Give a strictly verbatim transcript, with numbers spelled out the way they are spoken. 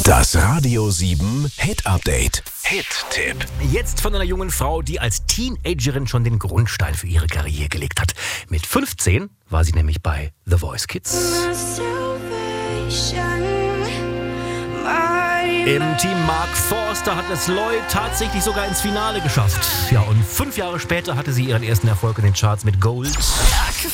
Das Radio sieben Hit Update. Hit-Tipp. Jetzt von einer jungen Frau, die als Teenagerin schon den Grundstein für ihre Karriere gelegt hat. Mit fünfzehn war sie nämlich bei The Voice Kids. Im Team Mark Forster hat es Lloyd tatsächlich sogar ins Finale geschafft. Ja, und fünf Jahre später hatte sie ihren ersten Erfolg in den Charts mit Gold.